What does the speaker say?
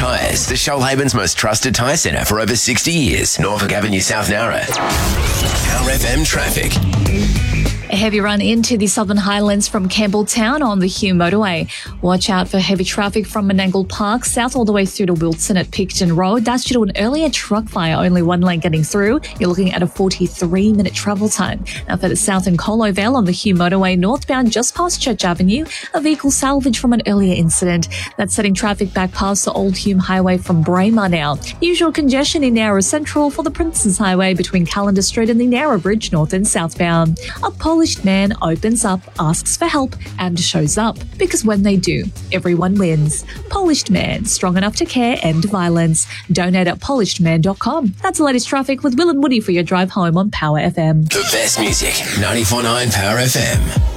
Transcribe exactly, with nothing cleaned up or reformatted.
Tyres, the Shoalhaven's most trusted tyre centre for over sixty years. Norfolk Avenue, South Nowra. Power F M traffic. A heavy run into the Southern Highlands from Campbelltown on the Hume Motorway. Watch out for heavy traffic from Menangle Park south all the way through to Wilson at Picton Road. That's due to an earlier truck fire, only one lane getting through. You're looking at a forty-three minute travel time. Now for the south in Colo Vale on the Hume Motorway northbound just past Church Avenue, a vehicle salvage from an earlier incident. That's setting traffic back past the Old Hume Highway from Braemar now. Usual congestion in Nowra Central for the Princes Highway between Calendar Street and the Nowra Bridge north and southbound. A polished man opens up, asks for help, and shows up. Because when they do, everyone wins. Polished Man, strong enough to care, end violence. Donate at polished man dot com. That's the latest traffic with Will and Woody for your drive home on Power F M. The best music, ninety-four point nine Power F M.